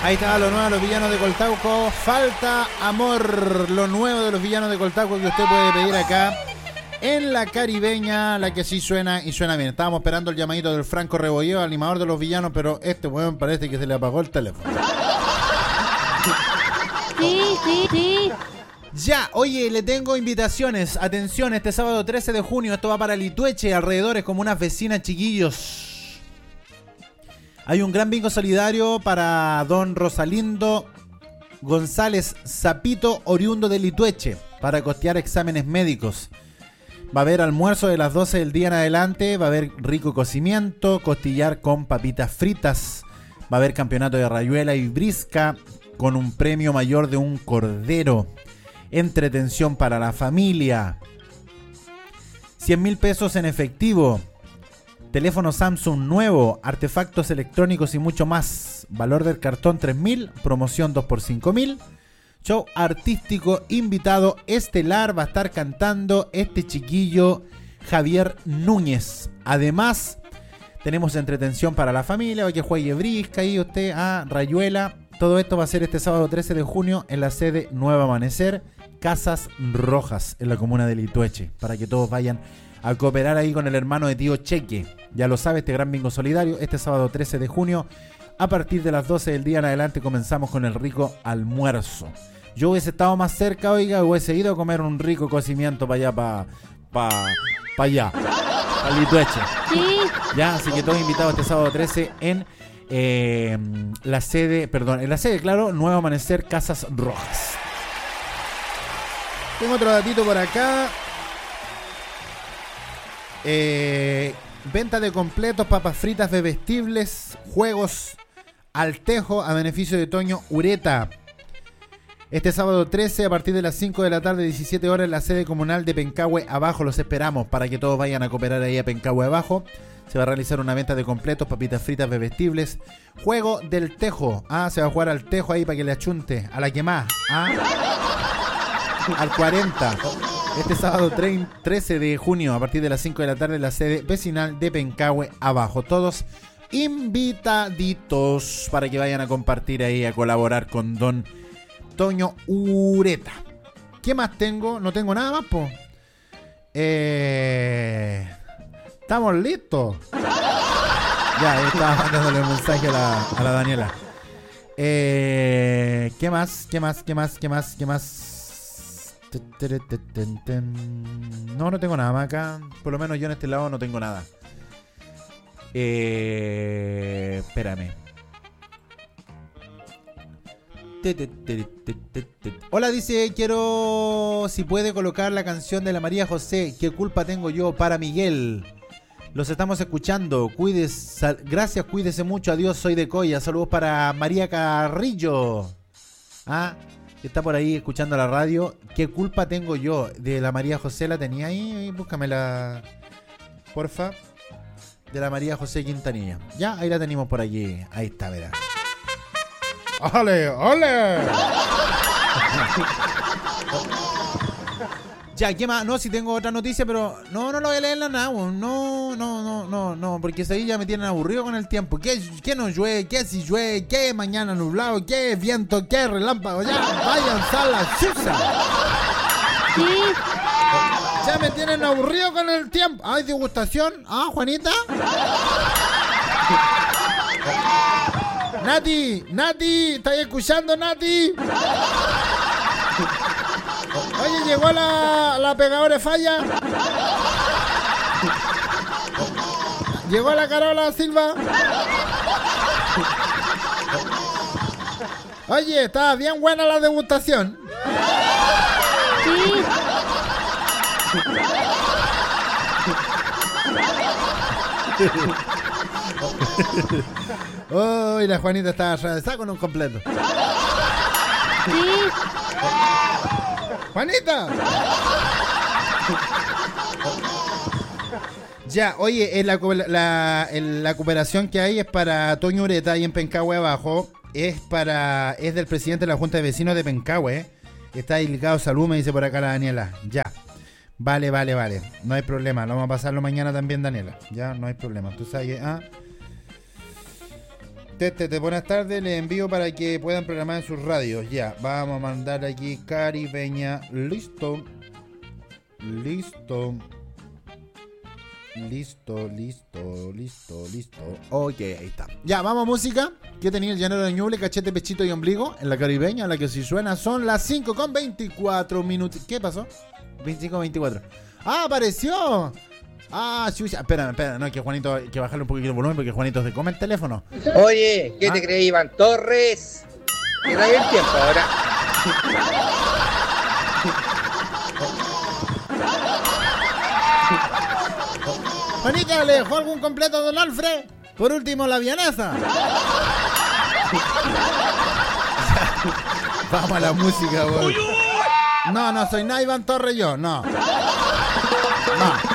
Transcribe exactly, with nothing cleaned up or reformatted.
Ahí está lo nuevo de los villanos de Coltauco. Falta amor, lo nuevo de los villanos de Coltauco que usted puede pedir acá en la caribeña, la que sí suena y suena bien. Estábamos esperando el llamadito del Franco Rebolleo, animador de los villanos, pero este weón parece que se le apagó el teléfono. Sí, sí, sí. Ya, oye, le tengo invitaciones. Atención, este sábado trece de junio, esto va para Litueche, alrededores, como unas vecinas, chiquillos. Hay un gran bingo solidario para don Rosalindo González Zapito, oriundo de Litueche, para costear exámenes médicos. Va a haber almuerzo de las doce del día en adelante, va a haber rico cocimiento, costillar con papitas fritas, va a haber campeonato de rayuela y brisca con un premio mayor de un cordero. Entretención para la familia. cien mil pesos en efectivo. Teléfono Samsung nuevo. Artefactos electrónicos y mucho más. Valor del cartón tres mil. Promoción dos por cinco mil. Show artístico invitado estelar. Va a estar cantando este chiquillo Javier Núñez. Además, tenemos entretención para la familia. Hoy que juegue brisca y usted a ah, rayuela. Todo esto va a ser este sábado trece de junio en la sede Nuevo Amanecer, Casas Rojas, en la comuna de Litueche, para que todos vayan a cooperar ahí con el hermano de tío Cheque. Ya lo sabe, este gran bingo solidario, este sábado trece de junio, a partir de las doce del día en adelante comenzamos con el rico almuerzo. Yo hubiese estado más cerca, oiga, hubiese ido a comer un rico cocimiento para allá, para pa, pa allá, para Litueche. Sí. Ya, así que todos invitados este sábado trece en eh, la sede, perdón, en la sede, claro, Nuevo Amanecer, Casas Rojas. Tengo otro datito por acá. Eh, venta de completos, papas fritas, bebestibles, juegos al tejo a beneficio de Toño Ureta. Este sábado trece a partir de las cinco de la tarde, diecisiete horas en la sede comunal de Pencahue Abajo. Los esperamos para que todos vayan a cooperar ahí a Pencahue Abajo. Se va a realizar una venta de completos, papitas fritas, bebestibles, juego del tejo. Ah, se va a jugar al tejo ahí para que le achunte a la que más. Ah, al cuarenta. Este sábado trece de junio a partir de las cinco de la tarde en la sede vecinal de Pencahue Abajo. Todos invitaditos para que vayan a compartir ahí, a colaborar con don Toño Ureta. ¿Qué más tengo? No tengo nada más, po. Eh... Estamos listos. Ya, ahí estaba mandándole un mensaje a la, a la Daniela. Eh, ¿Qué más? ¿Qué más? ¿Qué más? ¿Qué más? ¿Qué más? No, no tengo nada más acá. Por lo menos yo en este lado no tengo nada. Eh, espérame. Hola, dice, quiero, si puede colocar la canción de la María José, ¿qué culpa tengo yo? Para Miguel. Los estamos escuchando. Cuídese, gracias, cuídese mucho. Adiós, soy de Coya. Saludos para María Carrillo. Ah, que está por ahí escuchando la radio. ¿Qué culpa tengo yo? De la María José, ¿la tenía ahí? Búscamela, porfa. De la María José Quintanilla. Ya, ahí la tenemos por aquí. Ahí está, verá. ¡Ole, ole! Ya, ¿qué más? No, si tengo otra noticia, pero no, no lo voy a leer nada. No, no, no, no, no, porque ahí ya me tienen aburrido con el tiempo. ¿Qué, qué no llueve? ¿Qué si llueve? ¿Qué mañana nublado? ¿Qué viento? ¿Qué relámpago? Ya, vayan a la chuza. Sí. Ya me tienen aburrido con el tiempo. ¿Hay degustación? ¿Ah, Juanita? Nati, Nati, ¿estás escuchando, Nati? Oye, llegó la, la pegadora de falla. Llegó la Carola Silva. Oye, está bien buena la degustación. Sí. Oh, y la Juanita está, está con un completo. Sí. ¡Juanita! Ya, oye, en la, la, en la cooperación que hay es para Toño Ureta ahí en Pencahue Abajo. Es para es del presidente de la Junta de Vecinos de Pencahue. Está ahí ligado, salud, me dice por acá la Daniela. Ya. Vale, vale, vale. No hay problema. Lo vamos a pasarlo mañana también, Daniela. Ya, no hay problema. Tú sabes, ah. Tete, te buenas tardes, les envío para que puedan programar en sus radios. Ya, vamos a mandar aquí Caribeña. Listo. Listo. Listo, listo, listo, listo. Ok, ahí está. Ya, vamos a música. ¿Qué tenía el llanero de Ñuble, cachete, pechito y ombligo? En la Caribeña, la que si suena son las cinco con veinticuatro minutos. ¿Qué pasó? veinticinco veinticuatro. ¡Ah, apareció! Ah, chucha. Espera, espera, no, que Juanito, hay que bajarle un poquito el volumen porque Juanito se come el teléfono. Oye, ¿qué ¿Ah? te creí, Iván Torres? ¿Qué da el tiempo ahora? Juanito, ¿le dejó algún completo a don Alfred? Por último, la vienesa. Vamos a la música, güey. No, no soy nada Iván Torres yo, no. No.